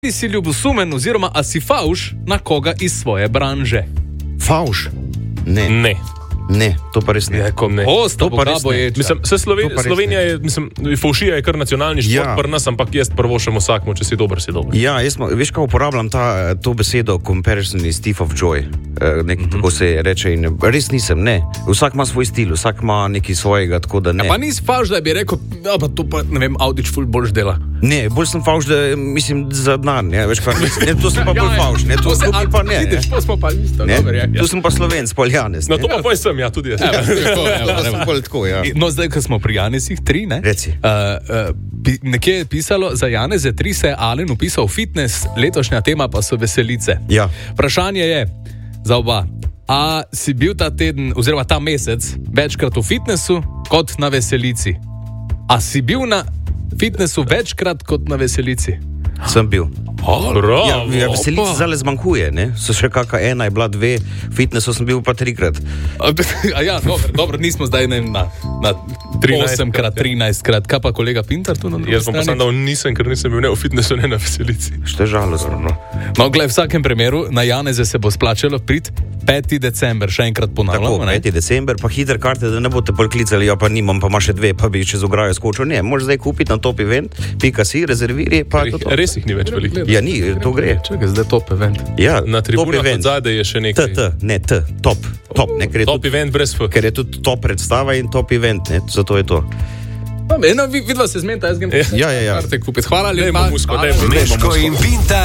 si ljubosumen oziroma a si favš na koga iz svoje branže? Favš? Ne. Ne, to pa res ne. To pa res ne. Mislim, Slovenija je, favšija je kar nacionalni šport, pri nas, ampak jaz prvošem vsakmu, če si dober, si dober. Ja, veš, kako uporabljam to besedo comparison is thief of joy. Tako se reče in res nisem, ne. Vsak ima svoj stil, vsak ima nekaj svojega, tako da ne. Ja, pa nisi favš, da bi rekel, pa to pa, ne vem, Audič ful boljš dela. Ne, bolj sem favš, da mislim za denar, ne, veš kaj, ne, to sem pa bolj favš, ne, to pa ne. Vidiš, to smo pa isto, dober je. Tu sem pa Slovenc, pol Janez. No, to pa poj sem, ja, tudi jaz. Tako, ja. No, zdaj, ko smo pri Janezih 3, ne? Reci. Nekje je pisalo, za Janeze 3 se je Alen upisal fitness, letošnja tema pa so veselice. Ja. Vprašanje je za oba. A si bil ta teden, oziroma ta mesec, večkrat v fitnessu kot na veselici? A si bil na fitnessu večkrat kot na veselici? Sem bil. Bravo. Ja, veselice zdaj zmanjkuje, ne? So še kakšna ena, je bila 2, fitnessu sem bil pa 3-krat. Ja, dobro, nismo zdaj na 8-krat, 13-krat. Kaj pa kolega Pintar tu na drugi strani? Jaz bom pa sam dal nisem, ker nisem bil ne v fitnessu, ne na veselici. Što je žalostno. No, glej, v vsakem primeru, na Janeze se bo splačalo priti 5. december, še enkrat ponavljamo. Tako, 5. december, pa hiter karte, da ne boste poklicali, ja pa nimam, pa ima še 2, pa bi čez ograjo skočil. Ne, moraš zdaj kupiti na Top Event, .si, rezerviri, pa to. Res jih ni več veliko. Ja, ni, to gre. Čakaj, zdaj Top Event. Ja, na tribunah od zadaj je še nekaj. Top, ne, ker je Top Event brez F. Ker je tudi top predstava in Top Event, ne, zato je to. No, vidva se zmenta, jaz grem. Ja. Hvala lepa. Dajmo musko.